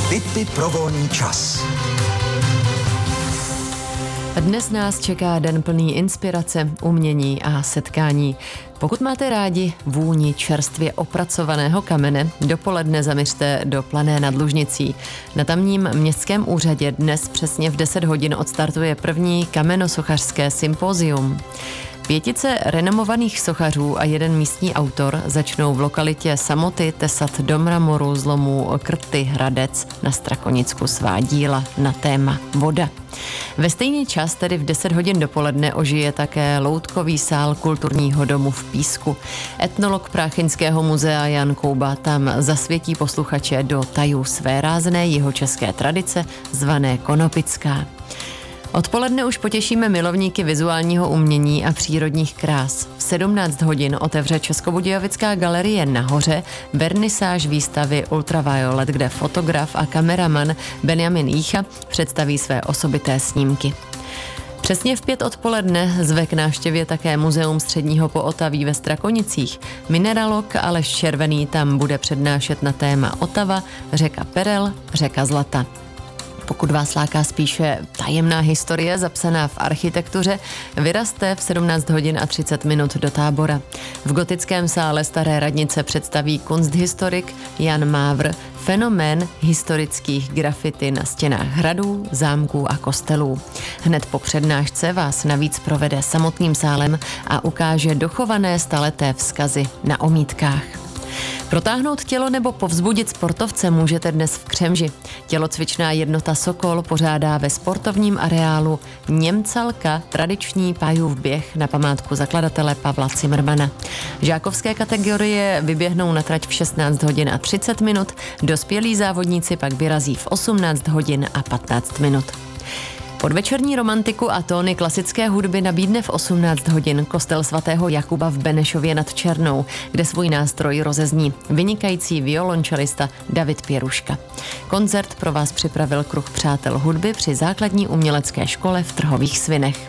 Tipy pro volný čas. Dnes nás čeká den plný inspirace, umění a setkání. Pokud máte rádi vůni čerstvě opracovaného kamene, dopoledne zaměřte do Plané nad Lužnicí. Na tamním městském úřadě dnes přesně v 10 hodin odstartuje první kamenosochařské sympózium. Pětice renomovaných sochařů a jeden místní autor začnou v lokalitě Samoty tesat do mramoru z lomu Krty Hradec na Strakonicku svá díla na téma voda. Ve stejný čas, tedy v 10 hodin dopoledne, ožije také loutkový sál kulturního domu v Písku. Etnolog Práchyňského muzea Jan Kouba tam zasvětí posluchače do tajů svérázné jihočeské tradice zvané konopická. Odpoledne už potěšíme milovníky vizuálního umění a přírodních krás. V 17 hodin otevře Českobudějovická galerie Nahoře vernisáž výstavy Ultraviolet, kde fotograf a kameraman Benjamin Jícha představí své osobité snímky. Přesně v 5 odpoledne zve k návštěvě také Muzeum středního Pootaví ve Strakonicích. Mineralog Aleš Červený tam bude přednášet na téma Otava, řeka Perel, řeka Zlata. Pokud vás láká spíše tajemná historie zapsaná v architektuře, vyrazte v 17 hodin a 30 minut do Tábora. V gotickém sále Staré radnice představí kunsthistorik Jan Mávr fenomén historických grafity na stěnách hradů, zámků a kostelů. Hned po přednášce vás navíc provede samotným sálem a ukáže dochované staleté vzkazy na omítkách. Protáhnout tělo nebo povzbudit sportovce můžete dnes v Křemži. Tělocvičná jednota Sokol pořádá ve sportovním areálu Němcalka tradiční pájův běh na památku zakladatele Pavla Cimrmana. Žákovské kategorie vyběhnou na trať v 16 hodin a 30 minut, dospělí závodníci pak vyrazí v 18 hodin a 15 minut. Podvečerní romantiku a tóny klasické hudby nabídne v 18 hodin kostel svatého Jakuba v Benešově nad Černou, kde svůj nástroj rozezní vynikající violončelista David Pěruška. Koncert pro vás připravil Kruh přátel hudby při základní umělecké škole v Trhových Svinech.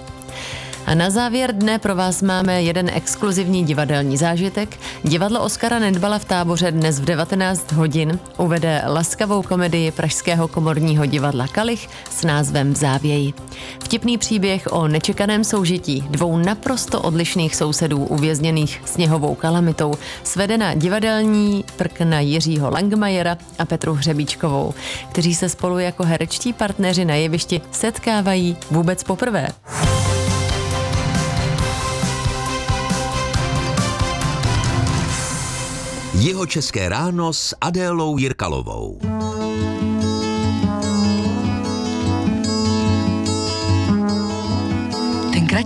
A na závěr dne pro vás máme jeden exkluzivní divadelní zážitek. Divadlo Oskara Nedbala v Táboře dnes v 19 hodin uvede laskavou komedii Pražského komorního divadla Kalich s názvem V závěji. Vtipný příběh o nečekaném soužití dvou naprosto odlišných sousedů uvězněných sněhovou kalamitou svede na divadelní prkna Jiřího Langmajera a Petru Hřebíčkovou, kteří se spolu jako herečtí partneři na jevišti setkávají vůbec poprvé. Jihočeské ráno s Adélou Jirkalovou.